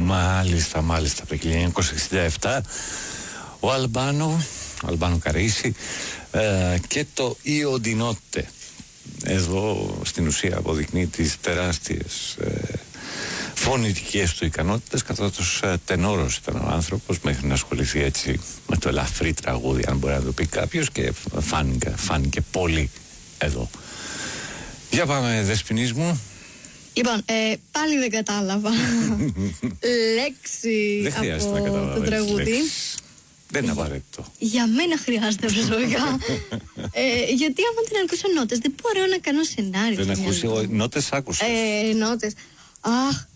Μάλιστα, το 1967 ο Αλμπάνο Καρίσι και το Io di Notte. Εδώ στην ουσία αποδεικνύει τις τεράστιες φωνητικές του ικανότητες. Καθώς τενόρος ήταν ο άνθρωπος, μέχρι να ασχοληθεί έτσι με το ελαφρύ τραγούδι, αν μπορεί να το πει κάποιος, και φάνηκε πολύ εδώ. Για πάμε, Δεσποινής μου. Λοιπόν, πάλι δεν κατάλαβα λέξη από το τραγούδι. Δεν είναι απαραίτητο. Για μένα χρειάζεται προσωπικά. Γιατί άμα δεν ακούσω νότες, δεν μπορώ να κάνω σενάριο. Δεν ακούσει, νότες άκουσες. Νότες. Αχ.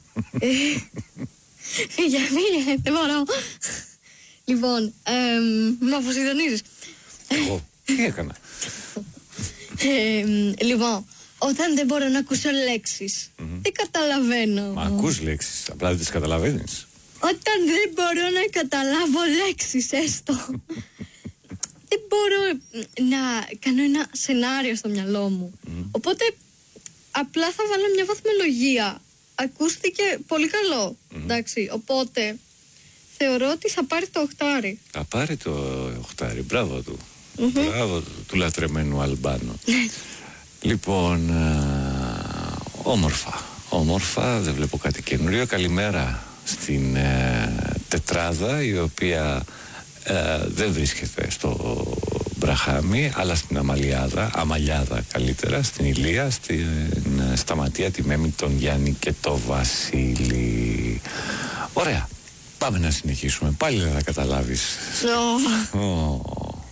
Φύγε, δεν μπορώ. Λοιπόν, με αποσυντονίζεις. Εγώ, τι έκανα. Λοιπόν, όταν δεν μπορώ να ακούσω λέξεις, δεν καταλαβαίνω. Μα ακούς λέξεις, απλά δεν τις καταλαβαίνεις. Όταν δεν μπορώ να καταλάβω λέξεις έστω, δεν μπορώ να κάνω ένα σενάριο στο μυαλό μου. Οπότε απλά θα βάλω μια βαθμολογία. Ακούστηκε πολύ καλό, εντάξει, οπότε θεωρώ ότι θα πάρει το 8. Θα πάρει το 8, μπράβο του. Μπράβο του λατρεμένου Αλμπάνο. Λοιπόν, όμορφα, δεν βλέπω κάτι καινούριο. Καλημέρα στην τετράδα, η οποία δεν βρίσκεται στο Μπραχάμι, αλλά στην Αμαλιάδα καλύτερα, στην Ηλία, στην Σταματία, τη Μέμη, τον Γιάννη και το Βασίλη. Ωραία, πάμε να συνεχίσουμε. Πάλι δεν θα καταλάβεις.